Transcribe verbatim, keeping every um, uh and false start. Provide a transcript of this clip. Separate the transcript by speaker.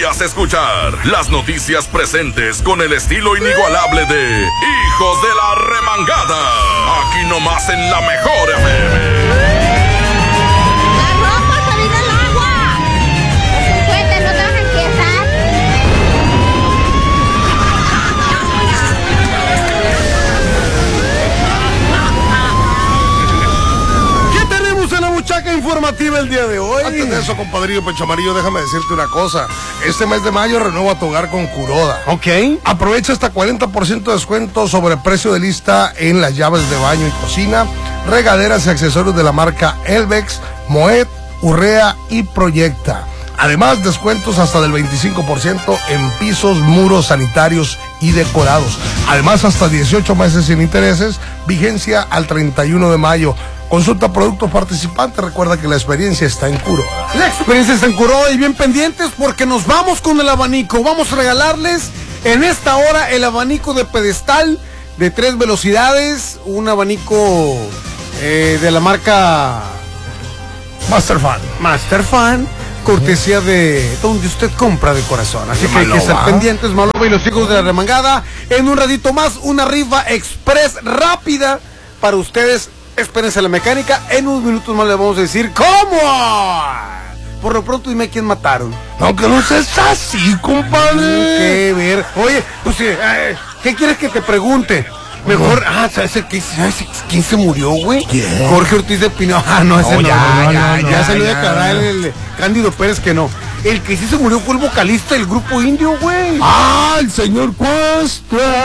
Speaker 1: querías escuchar. Las noticias presentes con el estilo inigualable de Hijos de la Remangada. Aquí nomás en la Mejor F M.
Speaker 2: Chaca informativa el día de hoy.
Speaker 3: Antes de eso, compadrillo Pecho Amarillo, déjame decirte una cosa. Este mes de mayo renueva tu hogar con Kuroda.
Speaker 2: Ok.
Speaker 3: Aprovecha hasta cuarenta por ciento de descuento sobre precio de lista en las llaves de baño y cocina, regaderas y accesorios de la marca Elvex, Moet, Urrea y Proyecta. Además, descuentos hasta del veinticinco por ciento en pisos, muros sanitarios y decorados. Además, hasta dieciocho meses sin intereses, vigencia al treinta y uno de mayo. Consulta productos participantes, recuerda que la experiencia está en Kuroda.
Speaker 2: La experiencia está en Kuroda y bien pendientes porque nos vamos con el abanico. Vamos a regalarles en esta hora el abanico de pedestal de tres velocidades, un abanico eh, de la marca
Speaker 3: Masterfan.
Speaker 2: Masterfan, cortesía de donde usted compra de corazón. Así que hay que estar pendientes, Maloba y los Hijos de la Remangada. En un ratito más, una rifa express rápida para ustedes. Espérense la mecánica, en unos minutos más les vamos a decir ¿cómo? Por lo pronto dime quién mataron.
Speaker 3: No, que no seas así, compadre.
Speaker 2: Qué ver. Oye, pues, eh, ¿qué quieres que te pregunte? Mejor, ah, ¿sabes el que, sabes quién se murió, güey?
Speaker 3: ¿Quién?
Speaker 2: Jorge Ortiz de Pino. Ah, no, ese no,
Speaker 3: no, ya,
Speaker 2: no, no,
Speaker 3: ya,
Speaker 2: no,
Speaker 3: ya,
Speaker 2: ya se lo
Speaker 3: ya,
Speaker 2: de aclarar el, el Cándido Pérez que no. El que sí se murió fue el vocalista del grupo indio, güey.
Speaker 3: Ah, el señor Cuesta.